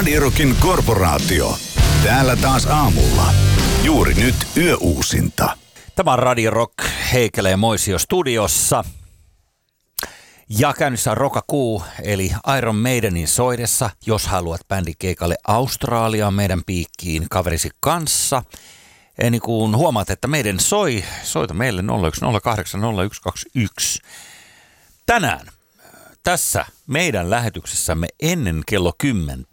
Radio Rockin korporaatio. Täällä taas aamulla. Juuri nyt yöuusinta. Tämä on Radio Rock, Heikelä ja Moisio studiossa. Ja käynnissä on Rockakuu, eli Iron Maidenin soidessa. Jos haluat bändikeikalle Australiaan meidän piikkiin kaverisi kanssa. Niin kuin huomaat, että meidän soita meille 01080121. Tänään tässä meidän lähetyksessämme ennen kello 10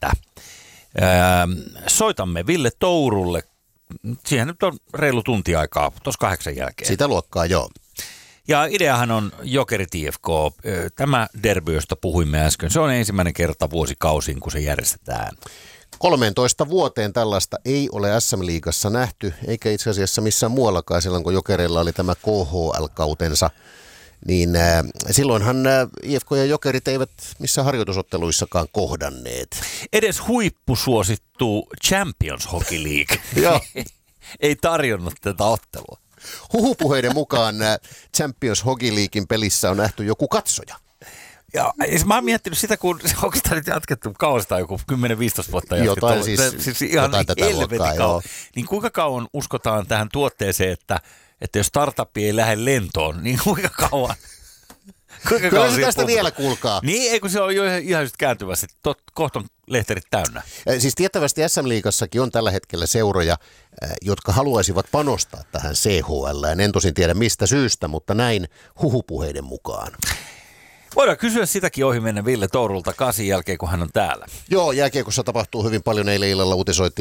soitamme Ville Tourulle. Siihen nyt on reilu tunti aikaa, tuossa 8 jälkeen. Sitä luokkaa, joo. Ja ideahan on Jokerit IFK. Tämä derby, josta puhuimme äsken, se on ensimmäinen kerta vuosikausiin, kun se järjestetään. 13 vuoteen tällaista ei ole SM-liigassa nähty, eikä itse asiassa missään muuallakaan silloin, kun Jokereilla oli tämä KHL-kautensa. Niin silloinhan IFK ja Jokerit eivät missään harjoitusotteluissakaan kohdanneet. Edes huippusuosittu Champions Hockey League ei tarjonnut tätä ottelua. Huhupuheiden mukaan Champions Hockey Leaguein pelissä on nähty joku katsoja. Ja mä oon miettinyt sitä, kun onko tämä nyt jatkettu kausta joku 10-15 vuotta jatkettu. Jotain siis ihan helvetin kauan. joo. Niin kuinka kauan uskotaan tähän tuotteeseen, että jos startupi ei lähde lentoon, niin kuinka kauan? Kyllä se tästä vielä kuulkaa. Niin, eikö se ole jo ihan just kääntyvästi. Kohta on lehterit täynnä. Siis tiettävästi SM-liigassakin on tällä hetkellä seuroja, jotka haluaisivat panostaa tähän CHL. En tosin tiedä mistä syystä, mutta näin huhupuheiden mukaan. Voidaan kysyä sitäkin ohi mennä Ville Tourulta 8 jälkeen, kun hän on täällä. Joo, jääkiekossa tapahtuu hyvin paljon. Eilen illalla